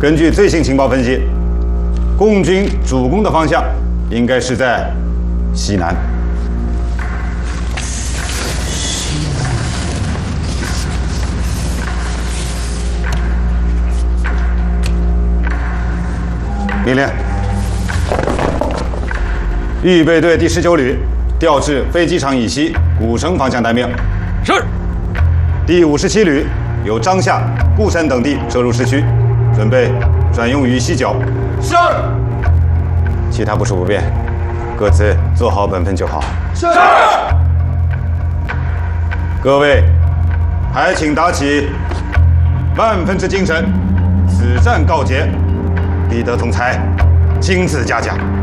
根据最新情报分析，共军主攻的方向应该是在西南。命令：预备队第19旅调至飞机场以西古城方向待命。 是。 第57旅由张夏、固山等地撤入市区，准备转用于西角。 是。 其他部署不变，各自做好本分就好。 是。 各位，还请打起万分之精神，此战告捷，必得总裁亲自嘉奖。